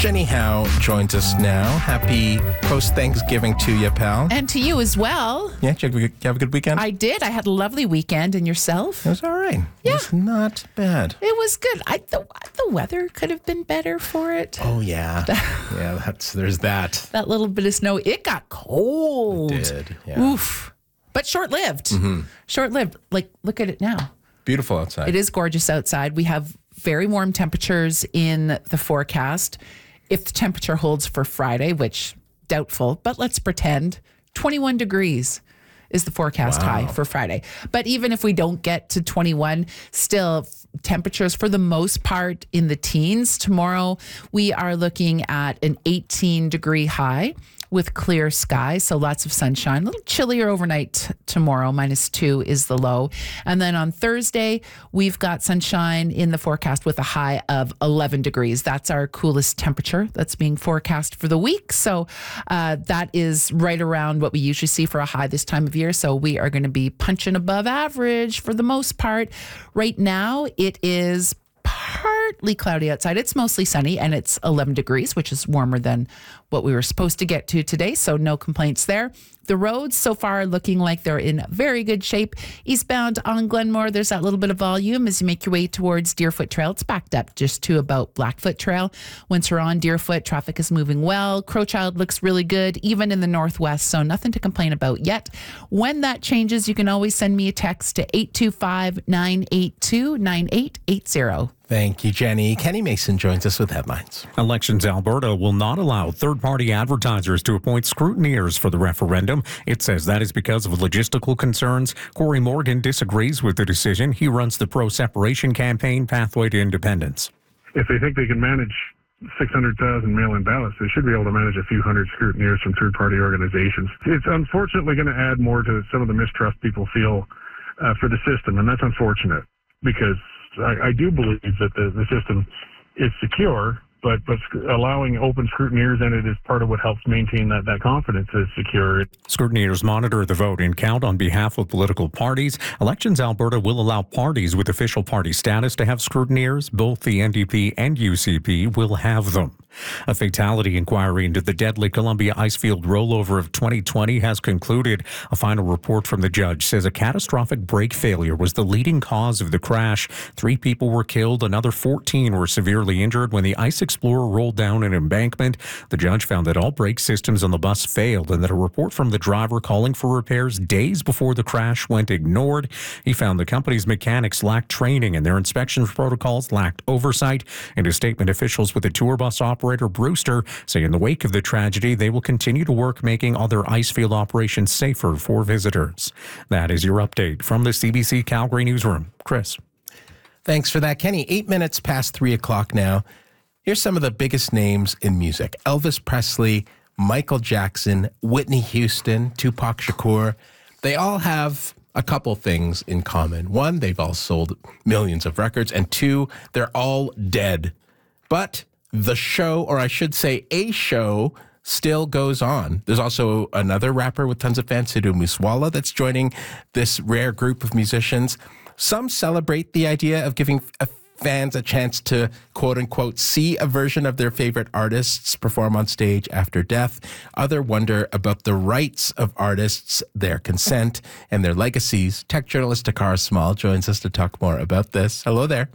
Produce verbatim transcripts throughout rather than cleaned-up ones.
Jenny Howe joins us now. Happy post-Thanksgiving to you, pal. And to you as well. Yeah, did you have a good weekend? I did. I had a lovely weekend. And yourself? It was all right. Yeah. It was not bad. It was good. I the, the weather could have been better for it. Oh, yeah. yeah, that's there's that. That little bit of snow. It got cold. It did, yeah. Oof. But short-lived. Mm-hmm. Short-lived. Like, look at it now. Beautiful outside. It is gorgeous outside. We have very warm temperatures in the forecast. If the temperature holds for Friday, which doubtful, but let's pretend, twenty-one degrees is the forecast Wow. high for Friday. But even if we don't get to twenty-one, still temperatures for the most part in the teens. Tomorrow we are looking at an eighteen degree high with clear skies, so lots of sunshine. A little chillier overnight t- tomorrow, minus two is the low. And then on Thursday, we've got sunshine in the forecast with a high of eleven degrees. That's our coolest temperature that's being forecast for the week. So uh, that is right around what we usually see for a high this time of year. So we are going to be punching above average for the most part. Right now, it is partly cloudy outside. It's mostly sunny and it's eleven degrees, which is warmer than what we were supposed to get to today. So no complaints there. The roads so far are looking like they're in very good shape. Eastbound on Glenmore, there's that little bit of volume as you make your way towards Deerfoot Trail. It's backed up just to about Blackfoot Trail. Once you're on Deerfoot, traffic is moving well. Crowchild looks really good, even in the northwest, so nothing to complain about yet. When that changes, you can always send me a text to eight two five, nine eight two, nine eight eight zero. Thank you, Jenny. Kenny Mason joins us with headlines. Elections Alberta will not allow third-party advertisers to appoint scrutineers for the referendum. It says that is because of logistical concerns. Corey Morgan disagrees with the decision. He runs the pro-separation campaign Pathway to Independence. If they think they can manage six hundred thousand mail-in ballots, they should be able to manage a few hundred scrutineers from third-party organizations. It's unfortunately going to add more to some of the mistrust people feel uh, for the system, and that's unfortunate because I, I do believe that the, the system is secure, but, but allowing open scrutineers in it is part of what helps maintain that, that confidence is secure. Scrutineers monitor the vote and count on behalf of political parties. Elections Alberta will allow parties with official party status to have scrutineers. Both the N D P and U C P will have them. A fatality inquiry into the deadly Columbia Icefield rollover of twenty twenty has concluded. A final report from the judge says a catastrophic brake failure was the leading cause of the crash. Three people were killed. Another fourteen were severely injured when the Ice Explorer rolled down an embankment. The judge found that all brake systems on the bus failed and that a report from the driver calling for repairs days before the crash went ignored. He found the company's mechanics lacked training and their inspection protocols lacked oversight. In a statement, officials with the tour bus operator Brewster say in the wake of the tragedy, they will continue to work making other Icefield operations safer for visitors. That is your update from the C B C Calgary Newsroom. Chris. Thanks for that, Kenny. Eight minutes past three o'clock now. Here's some of the biggest names in music. Elvis Presley, Michael Jackson, Whitney Houston, Tupac Shakur. They all have a couple things in common. One, they've all sold millions of records. And two, they're all dead. But the show, or I should say a show, still goes on. There's also another rapper with tons of fans, Sidhu Moosewala, that's joining this rare group of musicians. Some celebrate the idea of giving a fans a chance to, quote unquote, see a version of their favorite artists perform on stage after death. Others wonder about the rights of artists, their consent, and their legacies. Tech journalist Takara Small joins us to talk more about this. Hello there.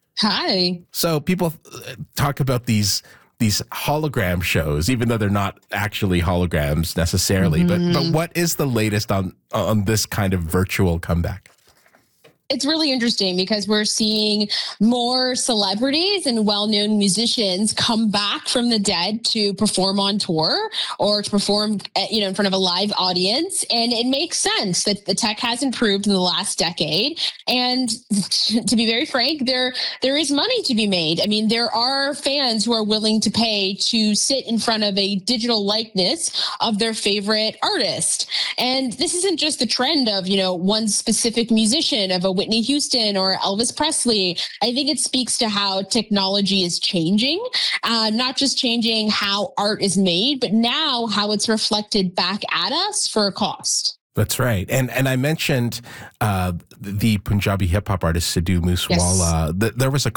Hi. So people talk about these these hologram shows, even though they're not actually holograms necessarily. Mm-hmm. But but what is the latest on on this kind of virtual comeback? It's really interesting because we're seeing more celebrities and well-known musicians come back from the dead to perform on tour or to perform, you know, in front of a live audience. And it makes sense that the tech has improved in the last decade. And to be very frank, there there is money to be made. I mean, there are fans who are willing to pay to sit in front of a digital likeness of their favorite artist. And this isn't just the trend of, you know, one specific musician, of a Whitney Houston or Elvis Presley. I think it speaks to how technology is changing, uh, not just changing how art is made, but now how it's reflected back at us for a cost. That's right. And and I mentioned uh, the Punjabi hip hop artist Sidhu Moosewala. Yes. There was a